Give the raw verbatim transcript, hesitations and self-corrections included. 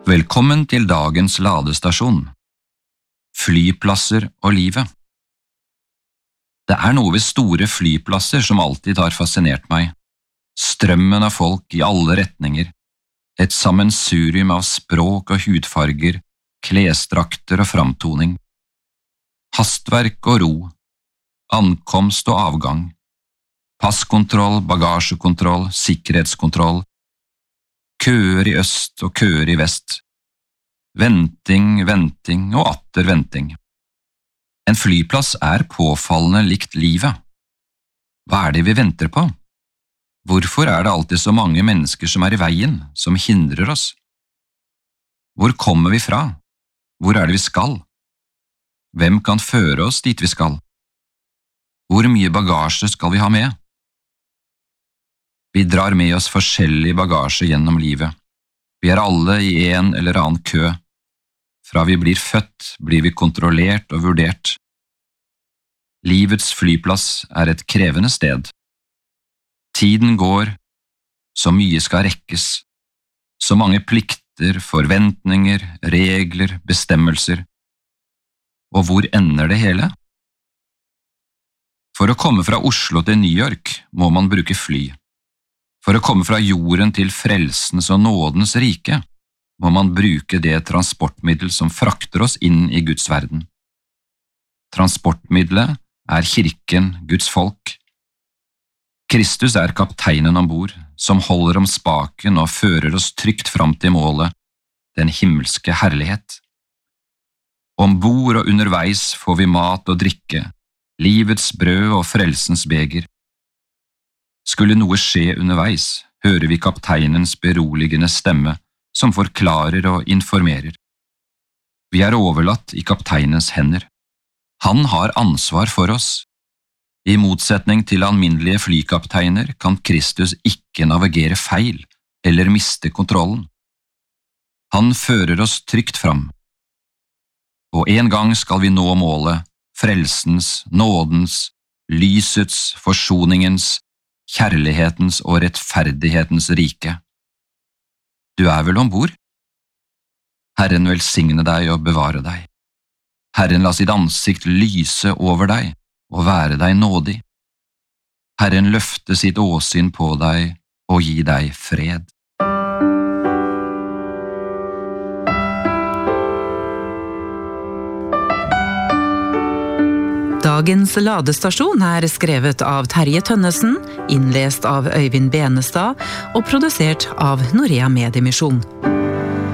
Velkommen til dagens ladestasjon. Flyplasser og livet. Det er noe ved store flyplasser som alltid har fascinert meg. Strømmen av folk i alle retninger, et sammensurium av språk og hudfarger, klesdrakter og framtoning. Hastverk og ro, ankomst og avgang, passkontroll, bagasjekontroll, sikkerhetskontroll, køer i øst og køer i vest, venting, venting og atter venting. En flyplass er påfallende likt livet. Hva er det vi venter på? Hvorfor er det alltid så mange mennesker som er i veien, som hindrer oss? Hvor kommer vi fra? Hvor er det vi skal? Hvem kan føre oss dit vi skal? Hvor mye bagasje skal vi ha med? Vi drar med oss forskjellig bagasje gjennom livet. Vi er alle i en eller annen kø. Fra vi blir født, blir vi kontrollert og vurdert. Livets flyplass er et krevende sted. Tiden går, så mye skal rekkes, så mange plikter, forventninger, regler, bestemmelser. Og hvor ender det hele? For å komme fra Oslo til New York må man bruke fly. For å komme fra jorden til frelsens og nådens rike må man bruke det transportmiddel som frakter oss inn i Guds verden. Transportmiddelet er kirken, Guds folk. Kristus er kapteinen ombord, som holder om spaken og fører oss trygt fram til målet, den himmelske herlighet. Ombord og underveis får vi mat og drikke, livets brød og frelsens beger. Skulle noe skje underveis, hører vi kapteinens beroligende stemme, som forklarer og informerer. Vi er overlatt i kapteinens hender. Han har ansvar for oss. I motsetning til alminnelige flykapteiner kan Kristus ikke navigere feil eller miste kontrollen. Han fører oss trygt fram. Og en gang skal vi nå målet, frelsens, nådens, lysets, forsoningens, kjærlighetens og rettferdighetens rike. Du er vel ombord? Herren velsigne deg og bevare deg. Herren la sitt ansikt lyse over deg og være deg nådig. Herren løfte sitt åsyn på deg og gi deg fred. Dagens ladestasjon er skrevet av Terje Tønnesen, innlest av Øyvind Benestad og produsert av Norea Mediemisjon.